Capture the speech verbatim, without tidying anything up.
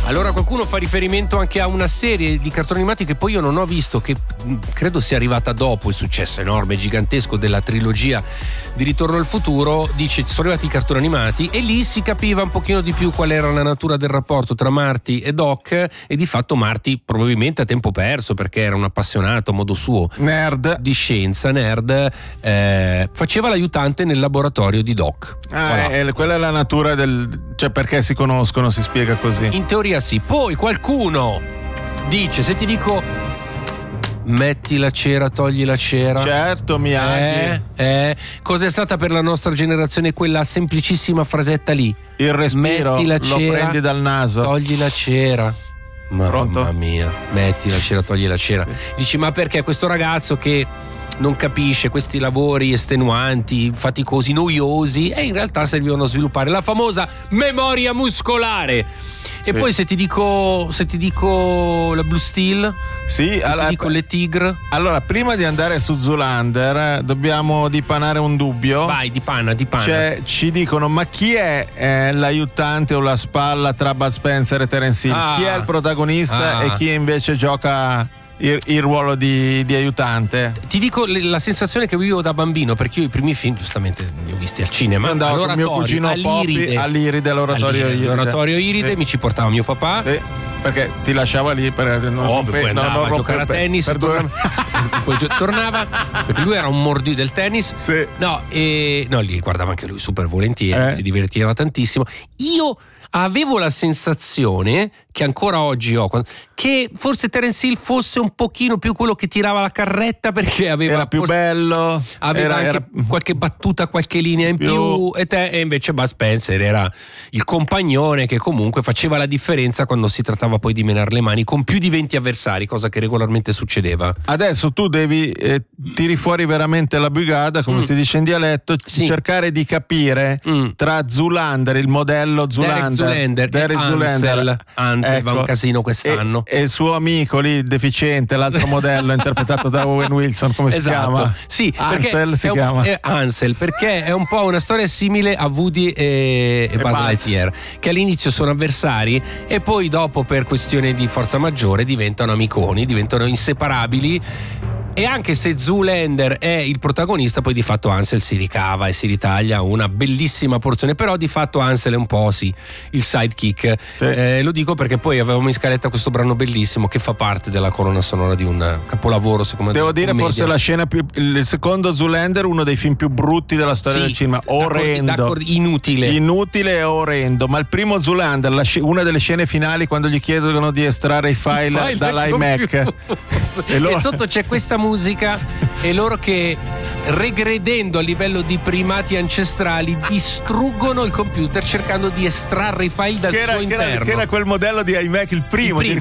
Allora qualcuno fa riferimento anche a una serie di cartoni animati che poi io non ho visto, che credo sia arrivata dopo il successo enorme, gigantesco della trilogia di Ritorno al futuro. Dice sono arrivati i cartoni animati e lì si capiva un pochino di più qual era la natura del rapporto tra Marty e Doc, e di fatto Marty probabilmente a tempo perso, perché era un appassionato a modo suo nerd di scienza, nerd, eh, faceva l'aiutante nel laboratorio di Doc. ah, Voilà. è, quella è la natura del, cioè perché si conoscono, si spiega così. In teoria sì. Poi qualcuno dice, se ti dico metti la cera, togli la cera. Certo, Miyagi. Eh, eh. Cos'è stata per la nostra generazione quella semplicissima frasetta lì? Il respiro, metti la lo cera, prendi dal naso. togli la cera. Mamma Pronto? mia, metti la cera, togli la cera. Sì. Dici, ma perché questo ragazzo che non capisce questi lavori estenuanti, faticosi, noiosi, e in realtà servivano a sviluppare la famosa memoria muscolare. Sì. E poi se ti dico se ti dico la Blue Steel, sì, se allora, ti dico le Tigre. Allora, prima di andare su Zoolander dobbiamo dipanare un dubbio. Vai, dipana, dipana. Cioè, ci dicono, ma chi è eh, l'aiutante o la spalla tra Bud Spencer e Terence Hill? Ah. Chi è il protagonista Ah. e chi invece gioca il, il ruolo di, di aiutante? Ti dico la sensazione che vivevo da bambino, perché io i primi film giustamente li ho visti al cinema. Io andavo con mio cugino Poppy all'Iride, all'oratorio All'Iride, Iride. L'oratorio Iride, Sì. mi ci portava mio papà. Sì, perché ti lasciava lì per non, Oh, non, poi non, andava non a giocare a per- tennis per e due- tornava, poi gio- tornava perché lui era un mordì del tennis. Sì. No, e no, li guardava anche lui super volentieri, Eh. si divertiva tantissimo. Io avevo la sensazione, che ancora oggi ho, che forse Terence Hill fosse un pochino più quello che tirava la carretta, perché aveva Era più forse- bello, aveva era, anche era- qualche battuta, qualche linea in più, più- e, te, e invece Bud Spencer era il compagnone che comunque faceva la differenza quando si trattava poi di menare le mani con più di venti avversari, cosa che regolarmente succedeva. Adesso tu devi eh, tiri fuori veramente la bugada, come Mm. si dice in dialetto, Sì. cercare di capire Mm. tra Zoolander, il modello Derek Zoolander, Zoolander Derek e Zoolander. Ansel. Ansel va un casino quest'anno. E, e il suo amico lì deficiente, l'altro modello interpretato da Owen Wilson, come si Esatto. chiama? Sì, perché Ansel si è un- chiama. è Ansel, perché è un po' una storia simile a Woody e, e E Buzz Buzz. Lightyear, che all'inizio sono avversari e poi dopo, per questione di forza maggiore, diventano amiconi, diventano inseparabili. E anche se Zoolander è il protagonista, poi di fatto Ansel si ricava e si ritaglia una bellissima porzione. Però di fatto Ansel è un po' sì il sidekick. Sì. Eh, lo dico perché poi avevamo in scaletta questo brano bellissimo che fa parte della colonna sonora di un capolavoro, secondo me. Devo dire, commedia. forse la scena più. Il secondo Zoolander, uno dei film più brutti della storia Sì, del cinema. d'accordo- Orrendo. d'accordo, inutile. Inutile e orrendo. Ma il primo Zoolander, la sc- una delle scene finali, quando gli chiedono di estrarre i file, File del dall'iMac. computer. E loro- E sotto c'è questa musica e loro che, regredendo a livello di primati ancestrali, distruggono il computer cercando di estrarre i file dal che era, suo che era- interno. che era quel modello di iMac, il primo. Il primo.